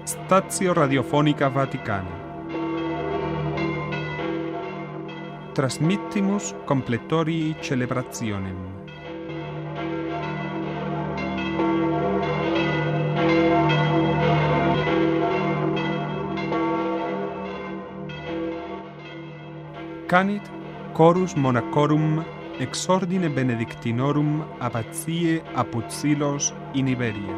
Stazio Radiofonica Vaticana. Transmittimus completorii celebrationem. Canit chorus monachorum ex ordine benedictinorum abbatiae apud Silos in Iberia.